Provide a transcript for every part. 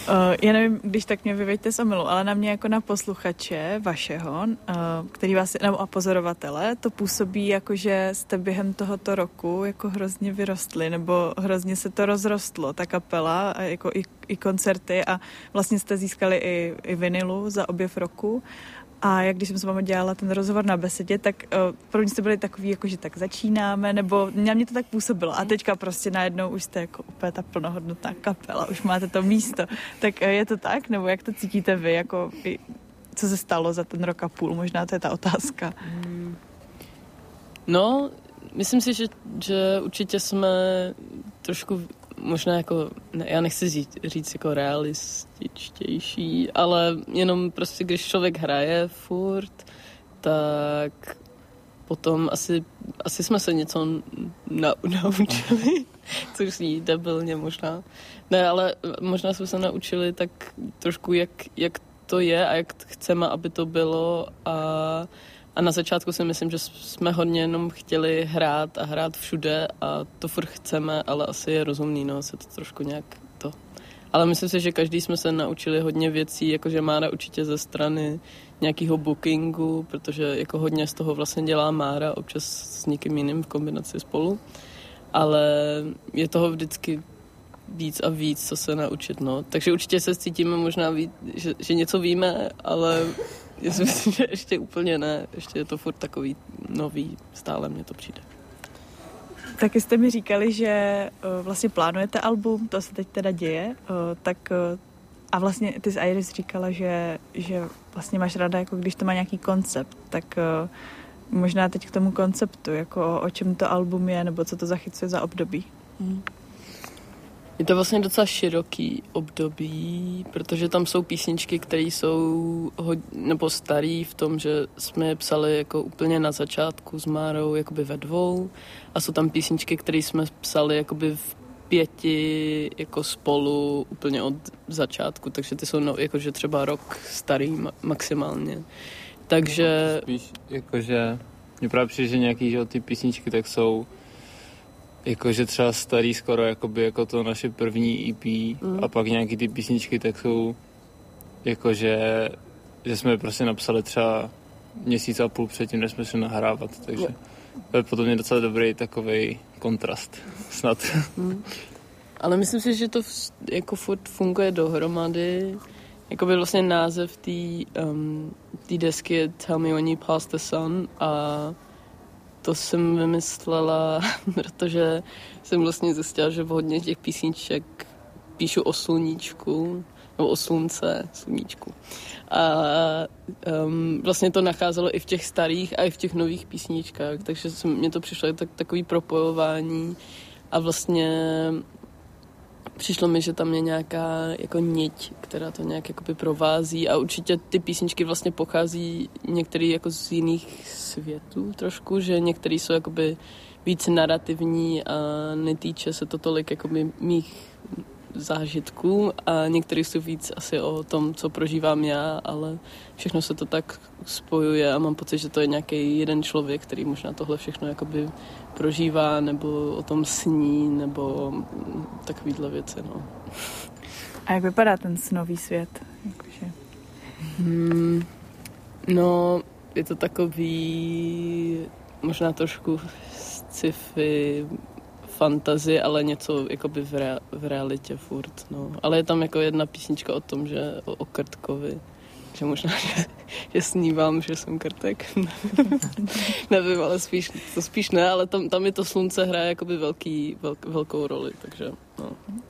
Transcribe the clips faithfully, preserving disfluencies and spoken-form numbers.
já nevím, když tak mě vyveďte z omylu, ale na mě jako na posluchače vašeho, uh, který vás, nebo a pozorovatele, to působí jako, že jste během tohoto roku jako hrozně vyrostli, nebo hrozně se to rozrostlo, ta kapela, a jako i, i koncerty a vlastně jste získali i, i vinilu za objev roku. A jak když jsem s vámi dělala ten rozhovor na besedě, tak uh, pro mě jste byli takový, jako že tak začínáme, nebo na mě to tak působilo. A teďka prostě najednou už jste jako úplně ta plnohodnotná kapela, už máte to místo. Tak uh, je to tak? Nebo jak to cítíte vy? Jako, co se stalo za ten rok a půl? Možná to je ta otázka. No, myslím si, že, že určitě jsme trošku možná jako, ne, já nechci říct, říct jako realističtější, ale jenom prostě, když člověk hraje furt, tak potom asi, asi jsme se něco na, naučili, což zní debilně možná. Ne, ale možná jsme se naučili tak trošku, jak, jak to je a jak chceme, aby to bylo a A na začátku si myslím, že jsme hodně jenom chtěli hrát a hrát všude a to furt chceme, ale asi je rozumný, no, se to trošku nějak to. Ale myslím si, že každý jsme se naučili hodně věcí, jakože Mára určitě ze strany nějakého bookingu, protože jako hodně z toho vlastně dělá Mára, občas s někým jiným v kombinaci spolu. Ale je toho vždycky víc a víc, co se naučit, no. Takže určitě se cítíme možná víc, že, že něco víme, ale já si myslím, že ještě úplně ne. Ještě je to furt takový nový, stále mně to přijde. Taky jste mi říkali, že uh, vlastně plánujete album, to se teď teda děje, uh, tak uh, a vlastně ty z Iris říkala, že, že vlastně máš ráda, jako když to má nějaký koncept, tak uh, možná teď k tomu konceptu, jako o čem to album je, nebo co to zachycuje za období. Hmm. Je to vlastně docela široký období, protože tam jsou písničky, které jsou hod, nebo starý v tom, že jsme je psali jako úplně na začátku s Márou jakoby ve dvou a jsou tam písničky, které jsme psali jakoby v pěti jako spolu úplně od začátku, takže ty jsou no, jakože třeba rok starý ma- maximálně. Takže... Spíš jakože, mě právě přijde, že nějaký, že ty písničky tak jsou jakože třeba starý skoro jakoby jako to naše první E P mm. a pak nějaký ty písničky tak jsou jakože, že jsme prostě napsali třeba měsíc a půl předtím, než jsme šli nahrávat, takže to je potom je docela dobrý takovej kontrast snad. Mm. Ale myslím si, že to jako furt funguje dohromady. Jakoby vlastně název té um, desky je Tell Me When You Pass the Sun a to jsem vymyslela, protože jsem vlastně zjistila, že v hodně těch písniček píšu o sluníčku, nebo o slunce, sluníčku. A um, vlastně to nacházelo i v těch starých a i v těch nových písničkách, takže jsem, mně to přišlo tak, takový propojování a vlastně přišlo mi, že tam je nějaká jako niť, která to nějak jakoby provází a určitě ty písničky vlastně pochází některý jako z jiných světů trošku, že některý jsou jakoby víc narrativní a netýče se to tolik jakoby mých zážitků a některý jsou víc asi o tom, co prožívám já, ale všechno se to tak spojuje a mám pocit, že to je nějaký jeden člověk, který možná tohle všechno jakoby prožívá nebo o tom sní nebo takovýhle věci, no. A jak vypadá ten snový svět? Jakože... Hmm, no, je to takový možná trošku sci-fi fantazie, ale něco jakoby v, rea- v realitě furt, no. Ale je tam jako jedna písnička o tom, že o, o Krtkovi, že možná, že, že snívám, že jsem Krtek. Nevím, ale spíš, to spíš ne, ale tam, tam je to slunce hraje jakoby velký, velk, velkou roli, takže no.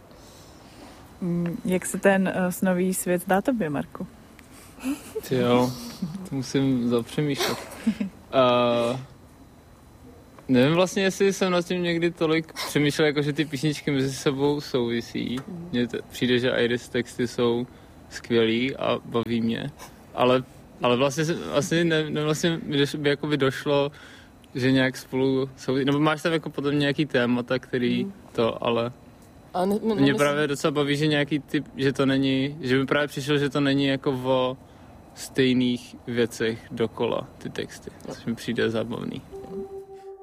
Jak se ten uh, snový svět zdá tobě, Marku? Jo, to musím zapřemýšlet. Uh, nevím vlastně, jestli jsem nad tím někdy tolik přemýšlel, jako že ty písničky mezi sebou souvisí. Mně t- přijde, že Iris texty jsou skvělý a baví mě, ale, ale vlastně, vlastně ne, ne vlastně by jakoby došlo, že nějak spolu souvisí, nebo máš tam jako potom nějaký témata, který hmm. to, ale a ne, ne, mě právě docela baví, že nějaký typ, že to není, že mi právě přišlo, že to není jako o stejných věcech dokola, ty texty, což mi přijde zábavný.